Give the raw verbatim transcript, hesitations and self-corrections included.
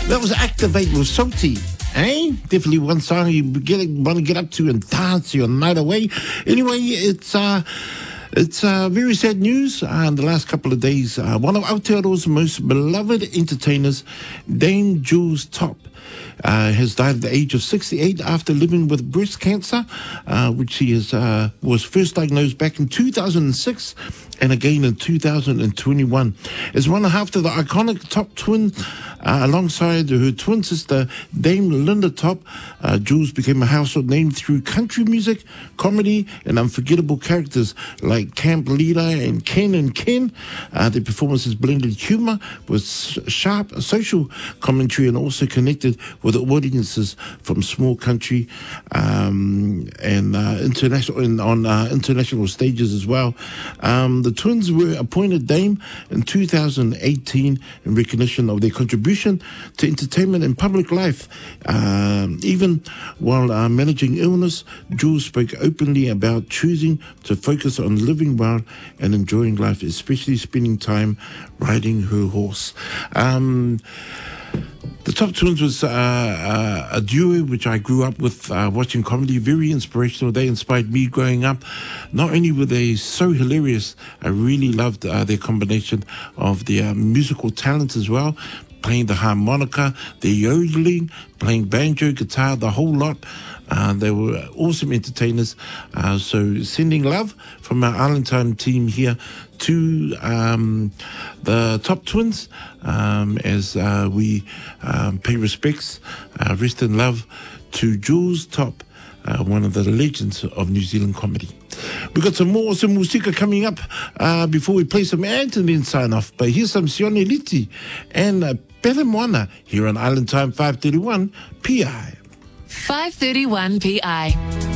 That was Activate with Salty. Eh? Definitely one song you get, want to get up to and dance your night away. Anyway, it's uh, it's uh, very sad news. Uh, in the last couple of days, uh, one of Aotearoa's most beloved entertainers, Dame Jules Top, Uh, has died at the age of sixty-eight after living with breast cancer, uh, which he is, uh, was first diagnosed back in two thousand six and again in two thousand twenty-one. As one half of the iconic Top twin, uh, alongside her twin sister, Dame Linda Top, uh, Jules became a household name through country music, comedy, and unforgettable characters like Camp Leader and Ken and Ken. Uh, their performances blended humour with sharp social commentary and also connected with audiences from small country um, and uh, international and on uh, international stages as well. Um, the twins were appointed Dame in two thousand eighteen in recognition of their contribution to entertainment and public life. Um, even while uh, managing illness, Jules spoke openly about choosing to focus on living well and enjoying life, especially spending time riding her horse. Um, The Top Twins was uh, uh, a duo which I grew up with uh, watching comedy, very inspirational. They inspired me growing up. Not only were they so hilarious, I really loved uh, their combination of their musical talents as well, playing the harmonica, their yodeling, playing banjo, guitar, the whole lot. Uh, they were awesome entertainers. Uh, so sending love from our Island Time team here to um, the Top Twins um, as uh, we um, pay respects, uh, rest in love to Jules Top, uh, one of the legends of New Zealand comedy. We've got some more awesome musika coming up uh, before we play some ads and then sign off. But here's some Sione Liti and uh, Pele Moana here on Island Time five thirty-one P I. five thirty-one P I.